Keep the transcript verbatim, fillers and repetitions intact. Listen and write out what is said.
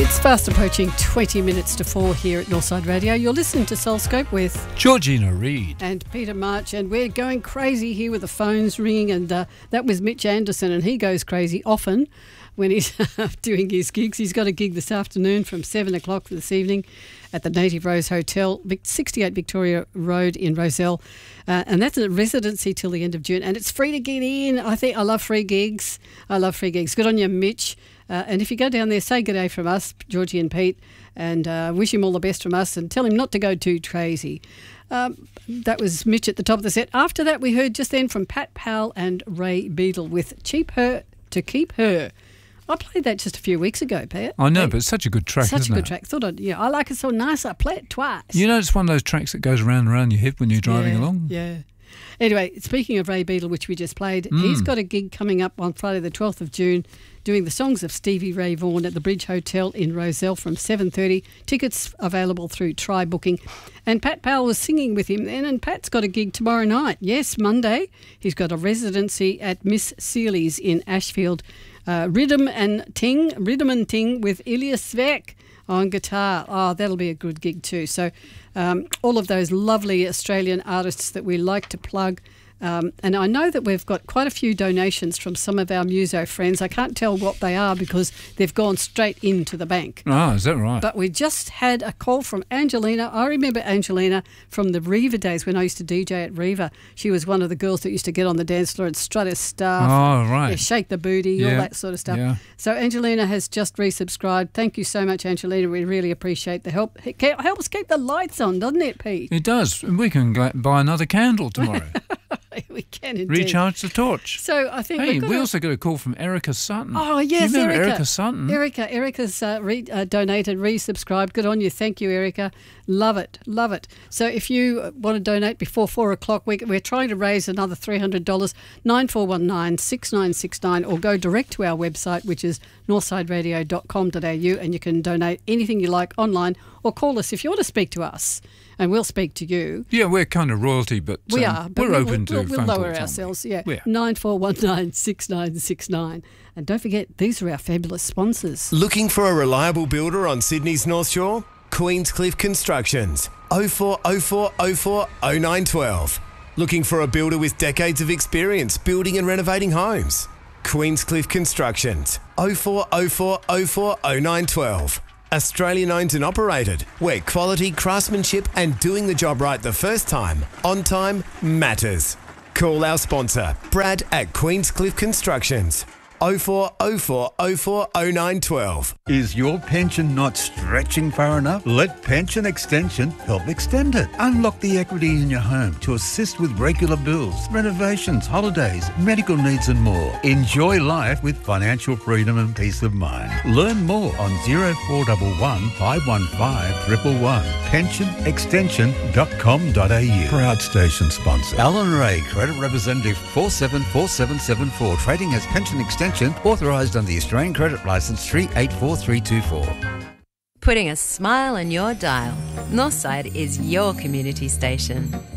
It's fast approaching twenty minutes to four here at Northside Radio. You're listening to Soulscope with Georgina Reid and Peter March, and we're going crazy here with the phones ringing, and uh, that was Mitch Anderson, and he goes crazy often when he's doing his gigs. He's got a gig this afternoon from seven o'clock this evening at the Native Rose Hotel, sixty-eight Victoria Road in Rozelle, uh, and that's a residency till the end of June, and it's free to get in. I think I love free gigs. I love free gigs. Good on you, Mitch. Uh, and if you go down there, say good day from us, Georgie and Pete, and uh, wish him all the best from us, and tell him not to go too crazy. Um, that was Mitch at the top of the set. After that, we heard just then from Pat Powell and Ray Beadle with Cheap Her to Keep Her. I played that just a few weeks ago, Pat. I know, but it's such a good track, such isn't a good it? track. Thought I'd, yeah, I like it so nice. I play it twice. You know, it's one of those tracks that goes around and around your head when you're driving yeah, along. Yeah. Anyway, speaking of Ray Beadle, which we just played, Mm. he's got a gig coming up on Friday the twelfth of June doing the songs of Stevie Ray Vaughan at the Bridge Hotel in Rozelle from seven thirty. Tickets available through Try Booking. And Pat Powell was singing with him then, and Pat's got a gig tomorrow night. Yes, Monday. He's got a residency at Miss Seeley's in Ashfield. Uh, Rhythm and Ting, Rhythm and Ting with Ilya Svek on guitar. Oh, that'll be a good gig too. So um, all of those lovely Australian artists that we like to plug. Um, and I know that we've got quite a few donations from some of our muso friends. I can't tell what they are because they've gone straight into the bank. Oh, is that right? But we just had a call from Angelina. I remember Angelina from the Riva days when I used to D J at Riva. She was one of the girls that used to get on the dance floor and strut her stuff. Oh, right. Yeah, shake the booty, Yeah. all that sort of stuff. Yeah. So Angelina has just resubscribed. Thank you so much, Angelina. We really appreciate the help. It ke- helps keep the lights on, doesn't it, Pete? It does. And we can go buy another candle tomorrow. We can indeed. Recharge the torch. So I think Hey, we've got we a- also got a call from Erica Sutton. Oh, yes, you remember Erica. Erica Sutton? Erica, Erica's uh, re- uh, donated, resubscribed. Good on you. Thank you, Erica. Love it. Love it. So if you want to donate before four o'clock, we, we're trying to raise another three hundred dollars, nine four one nine, six nine six nine, or go direct to our website, which is northside radio dot com dot a u, and you can donate anything you like online or call us if you want to speak to us, and we'll speak to you. Yeah, we're kind of royalty, but We um, are, but we're we'll, open to we'll, we'll phone lower calls, aren't we? ourselves. Yeah, We are. nine four one nine, six nine six nine. And don't forget, these are our fabulous sponsors. Looking for a reliable builder on Sydney's North Shore? Queenscliff Constructions. oh four oh four oh four oh nine one two. Looking for a builder with decades of experience building and renovating homes? Queenscliff Constructions. oh four oh four oh four oh nine one two. Australian owned and operated, where quality, craftsmanship and doing the job right the first time, on time, matters. Call our sponsor, Brad at Queenscliff Constructions. oh four oh four oh four oh nine one two. Is your pension not stretching far enough? Let Pension Extension help extend it. Unlock the equity in your home to assist with regular bills, renovations, holidays, medical needs and more. Enjoy life with financial freedom and peace of mind. Learn more on zero four one one, five one five, one one one. pension extension dot com dot a u. Proud station sponsor. Alan Ray, Credit Representative four seven four seven seven four. Trading as Pension Extension. Authorised under the Australian Credit Licence three eight four three two four. Putting a smile on your dial. Northside is your community station.